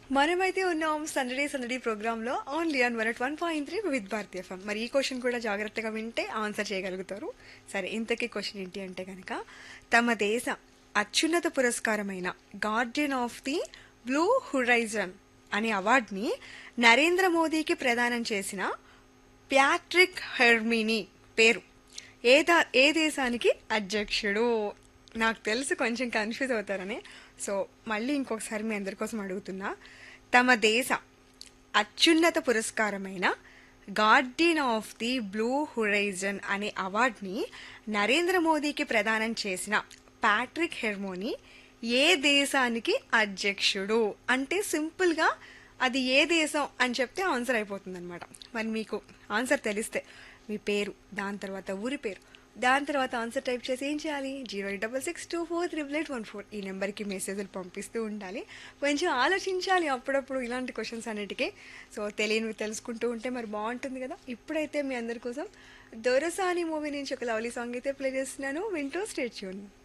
మనమైతే ఉన్నాం సందడి సందడి ప్రోగ్రాంలో only on 101.3 with Bharatiya FM. మరి ఈ క్వశ్చన్ కూడా జాగ్రత్తగా వింటే ఆన్సర్ చేయగలుగుతారు. సరే, ఇంతకీ క్వశ్చన్ ఏంటి అంటే కనుక, తమ దేశ అత్యున్నత పురస్కారమైన గార్డియన్ ఆఫ్ ది బ్లూ హురైజన్ అనే అవార్డుని నరేంద్ర మోదీకి ప్రదానం చేసిన ప్యాట్రిక్ హెర్మినీ పేరు ఏ దేశానికి అధ్యక్షుడు? నాకు తెలుసు కొంచెం కన్ఫ్యూజ్ అవుతారని, సో మళ్ళీ ఇంకొకసారి మీ అందరి కోసం అడుగుతున్నా. తమ దేశ అత్యున్నత పురస్కారమైన Guardian of the blue horizon అనే అవార్డుని నరేంద్ర మోదీకి ప్రదానం చేసిన ప్యాట్రిక్ హెర్మోనీ ఏ దేశానికి అధ్యక్షుడు? అంటే సింపుల్గా అది ఏ దేశం అని చెప్తే ఆన్సర్ అయిపోతుంది అనమాట. మరి మీకు ఆన్సర్ తెలిస్తే మీ పేరు, దాని తర్వాత ఊరి పేరు, దాని తర్వాత ఆన్సర్ టైప్ చేసి ఏం చేయాలి? 08662438814 ఈ నెంబర్కి మెసేజ్లు పంపిస్తూ ఉండాలి. కొంచెం ఆలోచించాలి అప్పుడప్పుడు ఇలాంటి క్వశ్చన్స్ అన్నిటికీ. సో తెలియనివి తెలుసుకుంటూ ఉంటే మరి బాగుంటుంది కదా. ఇప్పుడైతే మీ అందరి కోసం దొరసాని మూవీ నుంచి ఒక లవ్లీ సాంగ్ అయితే ప్లే చేస్తున్నాను, వింటూ స్టే ట్యూన్.